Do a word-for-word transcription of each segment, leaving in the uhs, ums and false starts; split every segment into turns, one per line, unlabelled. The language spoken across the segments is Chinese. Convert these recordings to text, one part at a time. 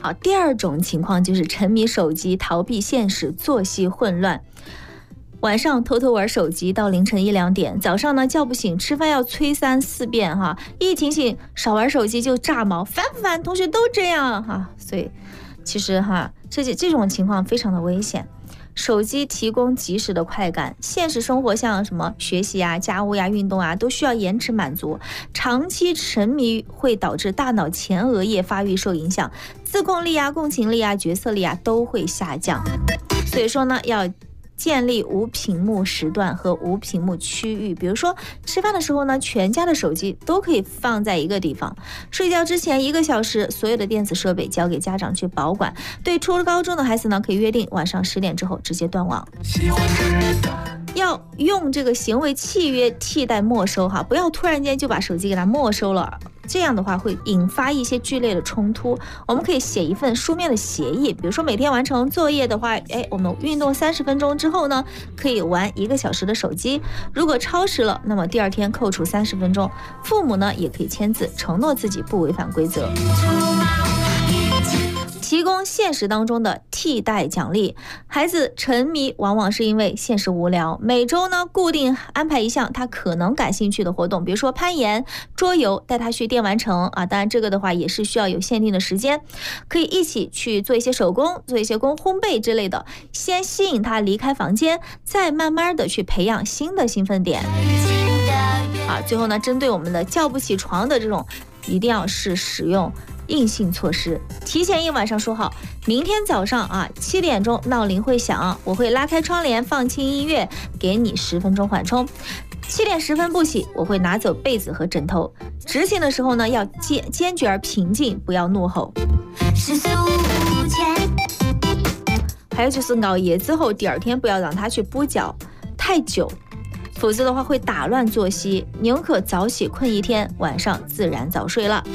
好，第二种情况就是沉迷手机，逃避现实，作息混乱。晚上偷偷玩手机到凌晨一两点，早上呢叫不醒，吃饭要催三四遍哈，一提醒少玩手机就炸毛，烦不烦？同学都这样哈，所以其实哈，这这种情况非常的危险。手机提供及时的快感，现实生活像什么学习啊、家务呀、运动啊，都需要延迟满足。长期沉迷会导致大脑前额叶发育受影响，自控力啊、共情力啊、决策力啊都会下降。所以说呢，要建立无屏幕时段和无屏幕区域，比如说吃饭的时候呢，全家的手机都可以放在一个地方。睡觉之前一个小时，所有的电子设备交给家长去保管。对初高中的孩子呢，可以约定晚上十点之后直接断网。要用这个行为契约替代没收哈，不要突然间就把手机给它没收了，这样的话会引发一些剧烈的冲突。我们可以写一份书面的协议，比如说每天完成作业的话，哎，我们运动三十分钟之后呢，可以玩一个小时的手机。如果超时了，那么第二天扣除三十分钟。父母呢也可以签字承诺自己不违反规则。提供现实当中的替代奖励，孩子沉迷往往是因为现实无聊。每周呢固定安排一项他可能感兴趣的活动，比如说攀岩、桌游，带他去电玩城啊。当然这个的话也是需要有限定的时间，可以一起去做一些手工，做一些工烘焙之类的，先吸引他离开房间，再慢慢的去培养新的兴奋点。啊，最后呢，针对我们的叫不起床的这种，一定要是使用硬性措施，提前一晚上说好，明天早上啊七点钟闹铃会响，我会拉开窗帘放轻音乐，给你十分钟缓冲。七点十分不起，我会拿走被子和枕头。执行的时候呢，要坚坚决而平静，不要怒吼。还有就是熬夜之后，第二天不要让他去补觉太久，否则的话会打乱作息，宁可早起困一天，晚上自然早睡了。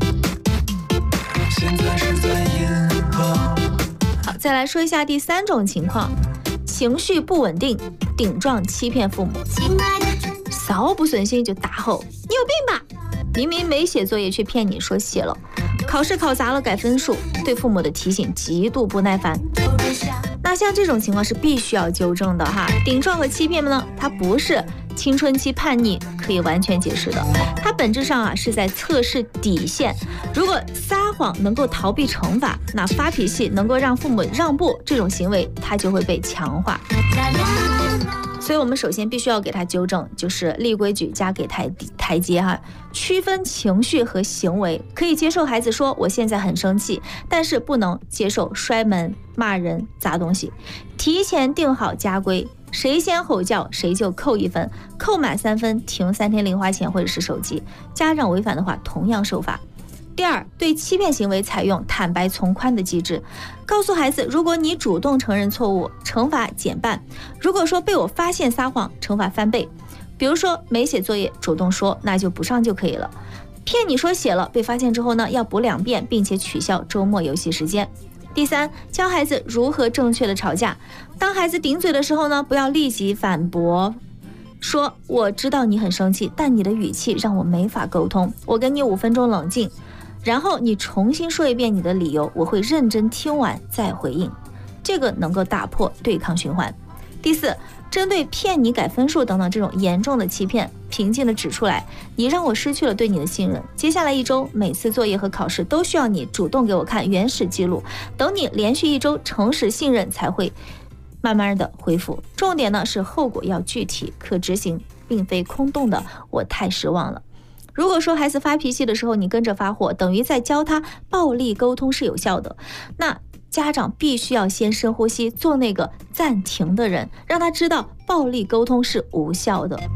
好，再来说一下第三种情况，情绪不稳定，顶撞欺骗父母，稍不顺心就大吼，你有病吧？明明没写作业却骗你说写了，考试考砸了改分数，对父母的提醒极度不耐烦。那像这种情况是必须要纠正的哈。顶撞和欺骗呢，它不是青春期叛逆可以完全解释的，它本质上啊是在测试底线。如果撒谎能够逃避惩罚，那发脾气能够让父母让步，这种行为它就会被强化。所以我们首先必须要给他纠正，就是立规矩加给台台阶哈，区分情绪和行为。可以接受孩子说我现在很生气，但是不能接受摔门、骂人、砸东西。提前定好家规，谁先吼叫谁就扣一分，扣满三分停三天零花钱或者是手机。家长违反的话同样受罚。第二，对欺骗行为采用坦白从宽的机制，告诉孩子，如果你主动承认错误，惩罚减半；如果说被我发现撒谎，惩罚翻倍。比如说没写作业，主动说，那就补上就可以了。骗你说写了，被发现之后呢，要补两遍，并且取消周末游戏时间。第三，教孩子如何正确的吵架。当孩子顶嘴的时候呢，不要立即反驳，说我知道你很生气，但你的语气让我没法沟通，我给你五分钟冷静。然后你重新说一遍你的理由，我会认真听完再回应，这个能够打破对抗循环。第四，针对骗你改分数等等这种严重的欺骗，平静地指出来，你让我失去了对你的信任，接下来一周每次作业和考试都需要你主动给我看原始记录，等你连续一周诚实信任才会慢慢的恢复。重点呢是后果要具体可执行，并非空洞的我太失望了。如果说孩子发脾气的时候你跟着发火，等于在教他暴力沟通是有效的，那家长必须要先深呼吸，做那个暂停的人，让他知道暴力沟通是无效的。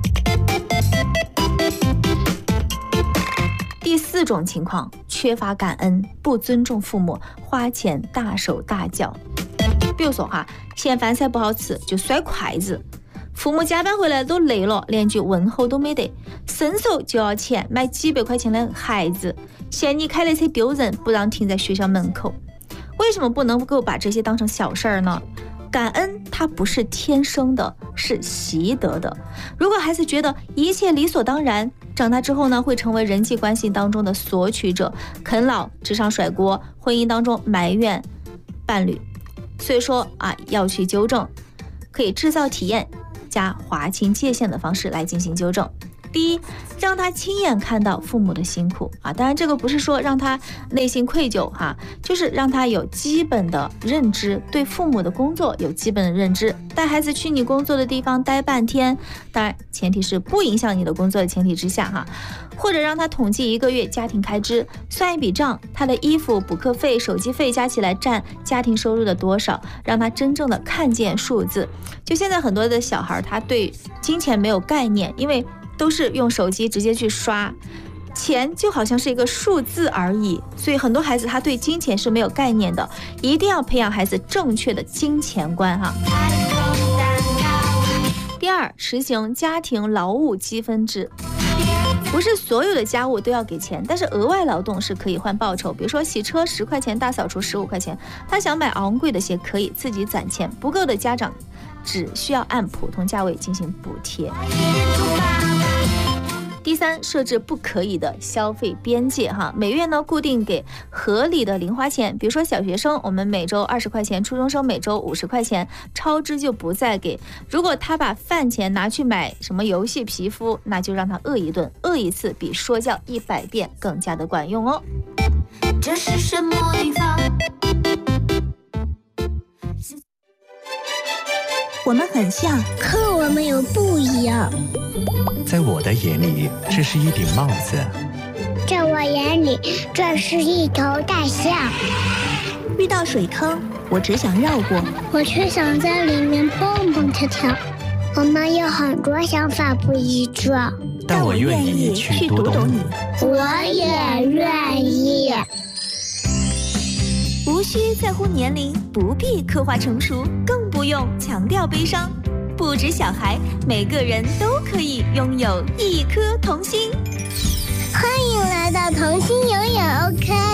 第四种情况，缺乏感恩，不尊重父母，花钱大手大脚。比如说哈，嫌饭菜不好吃就摔筷子，父母加班回来都累了，连句问候都没得，伸手就要钱买几百块钱的孩子，嫌你开的车丢人，不让停在学校门口。为什么不能够把这些当成小事儿呢？ 感恩它不是天生的，是习得的。如果孩子觉得一切理所当然，长大之后呢，会成为人际关系当中的索取者，啃老、职场甩锅，婚姻当中埋怨伴侣。所以说啊，要去纠正，可以制造体验加划清界限的方式来进行纠正。第一，让他亲眼看到父母的辛苦啊，当然这个不是说让他内心愧疚哈、啊，就是让他有基本的认知，对父母的工作有基本的认知。带孩子去你工作的地方待半天，当然前提是不影响你的工作的前提之下哈、啊，或者让他统计一个月家庭开支，算一笔账，他的衣服、补课费、手机费加起来占家庭收入的多少，让他真正的看见数字。就现在很多的小孩他对金钱没有概念，因为都是用手机直接去刷，钱就好像是一个数字而已，所以很多孩子他对金钱是没有概念的，一定要培养孩子正确的金钱观哈。第二，实行家庭劳务积分制。不是所有的家务都要给钱，但是额外劳动是可以换报酬，比如说洗车十块钱，大扫除十五块钱。他想买昂贵的鞋可以自己攒钱，不够的家长只需要按普通价位进行补贴。第三，设置不可以的消费边界哈，每月呢固定给合理的零花钱，比如说小学生我们每周二十块钱，初中生每周五十块钱，超支就不再给。如果他把饭钱拿去买什么游戏皮肤，那就让他饿一顿，饿一次比说教一百遍更加的管用哦。这是什么地方？
我们很像，
可我们又不一样。
在我的眼里，这是一顶帽子；
在我眼里，这是一头大象。
遇到水坑，我只想绕过，
我却想在里面蹦蹦跳跳。我们有很多想法不一致，
但我愿意去读懂你。
我也愿意。
无需在乎年龄，不必刻画成熟，更不用强调悲伤。不止小孩，每个人都可以拥有一颗童心。